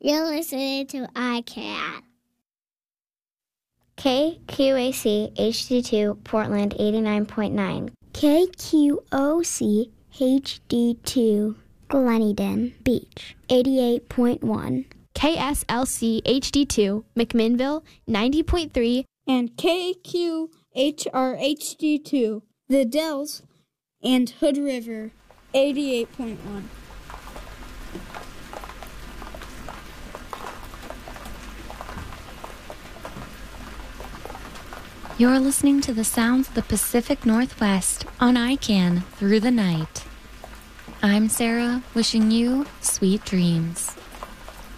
You're listening to iCat. KQAC HD2 Portland 89.9. KQOC HD2 Gleneden Beach 88.1. KSLC HD2 McMinnville 90.3. And KQHR HD2 The Dells and Hood River 88.1. You're listening to the sounds of the Pacific Northwest on ICANN through the night. I'm Sarah, wishing you sweet dreams.